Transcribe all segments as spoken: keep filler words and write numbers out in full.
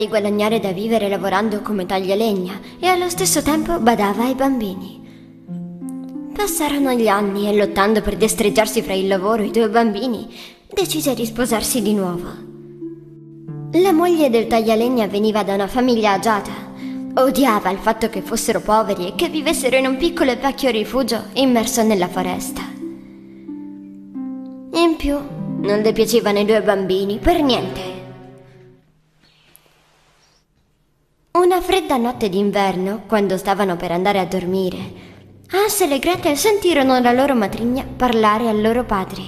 di guadagnare da vivere lavorando come taglialegna e allo stesso tempo badava ai bambini. Passarono gli anni e lottando per destreggiarsi fra il lavoro e i due bambini, decise di sposarsi di nuovo. La moglie del taglialegna veniva da una famiglia agiata. Odiava il fatto che fossero poveri e che vivessero in un piccolo e vecchio rifugio immerso nella foresta. In più, non le piacevano i due bambini per niente. Una fredda notte d'inverno, quando stavano per andare a dormire, Hansel e Gretel sentirono la loro matrigna parlare al loro padre.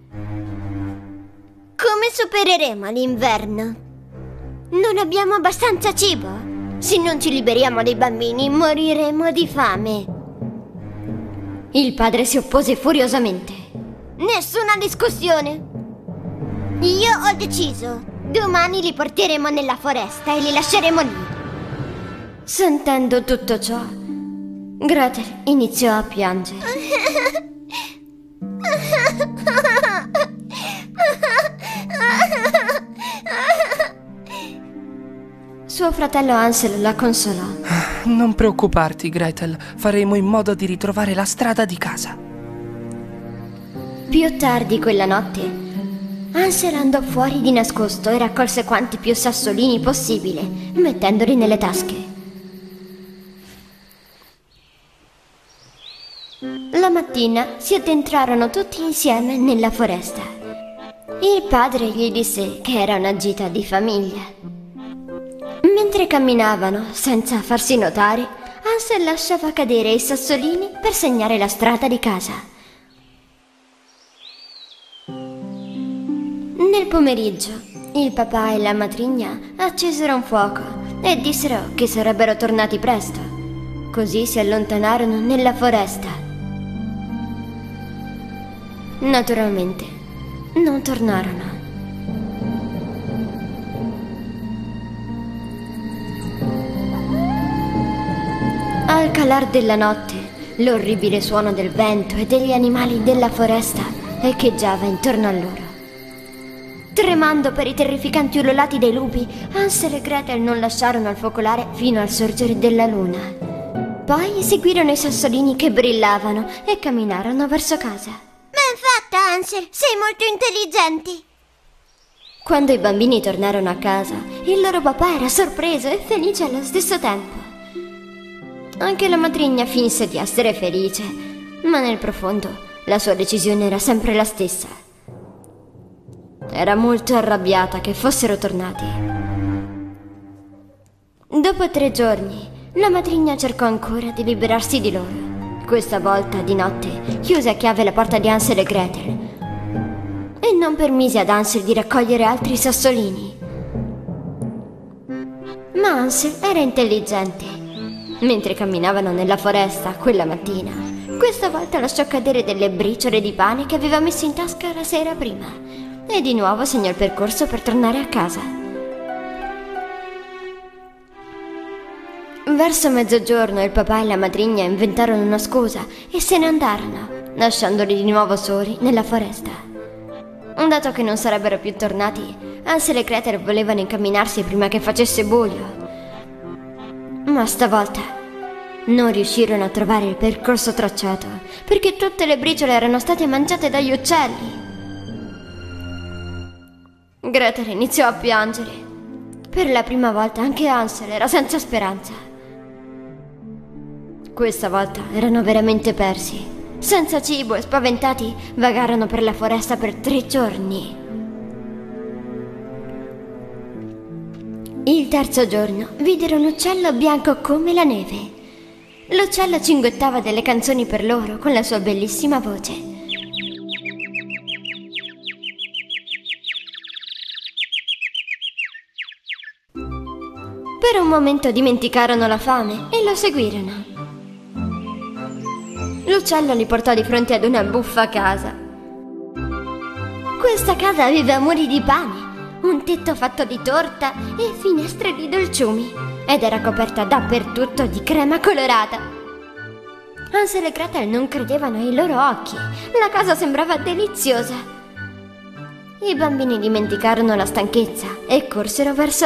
Come supereremo l'inverno? Non abbiamo abbastanza cibo. Se non ci liberiamo dei bambini, moriremo di fame. Il padre si oppose furiosamente. Nessuna discussione. Io ho deciso. Domani li porteremo nella foresta e li lasceremo lì. Sentendo tutto ciò, Gretel iniziò a piangere. Suo fratello Hansel la consolò. Non preoccuparti, Gretel, faremo in modo di ritrovare la strada di casa. Più tardi quella notte, Hansel andò fuori di nascosto e raccolse quanti più sassolini possibile, mettendoli nelle tasche. La mattina si addentrarono tutti insieme nella foresta. Il padre gli disse che era una gita di famiglia. Mentre camminavano, senza farsi notare, Hansel lasciava cadere i sassolini per segnare la strada di casa. Nel pomeriggio, il papà e la matrigna accesero un fuoco e dissero che sarebbero tornati presto. Così si allontanarono nella foresta. Naturalmente, non tornarono. Al calar della notte, l'orribile suono del vento e degli animali della foresta echeggiava intorno a loro. Tremando per i terrificanti ululati dei lupi, Hansel e Gretel non lasciarono il focolare fino al sorgere della luna. Poi seguirono i sassolini che brillavano e camminarono verso casa. Ben fatta, Hansel! Sei molto intelligenti! Quando i bambini tornarono a casa, il loro papà era sorpreso e felice allo stesso tempo. Anche la matrigna finse di essere felice, ma nel profondo la sua decisione era sempre la stessa. Era molto arrabbiata che fossero tornati. Dopo tre giorni, la matrigna cercò ancora di liberarsi di loro. Questa volta, di notte, chiuse a chiave la porta di Hansel e Gretel e non permise ad Hansel di raccogliere altri sassolini. Ma Hansel era intelligente. Mentre camminavano nella foresta quella mattina, questa volta lasciò cadere delle briciole di pane che aveva messo in tasca la sera prima e di nuovo segnò il percorso per tornare a casa. Verso mezzogiorno il papà e la matrigna inventarono una scusa e se ne andarono, lasciandoli di nuovo soli nella foresta. Dato che non sarebbero più tornati, Hansel e Gretel volevano incamminarsi prima che facesse buio. Ma stavolta non riuscirono a trovare il percorso tracciato perché tutte le briciole erano state mangiate dagli uccelli. Gretel iniziò a piangere. Per la prima volta anche Hansel era senza speranza. Questa volta erano veramente persi. Senza cibo e spaventati vagarono per la foresta per tre giorni. Il terzo giorno videro un uccello bianco come la neve. L'uccello cinguettava delle canzoni per loro con la sua bellissima voce. Per un momento dimenticarono la fame e lo seguirono. L'uccello li portò di fronte ad una buffa casa. Questa casa aveva muri di pane, un tetto fatto di torta e finestre di dolciumi ed era coperta dappertutto di crema colorata. Hansel e Gretel non credevano ai loro occhi. La casa sembrava deliziosa. I bambini dimenticarono la stanchezza e corsero verso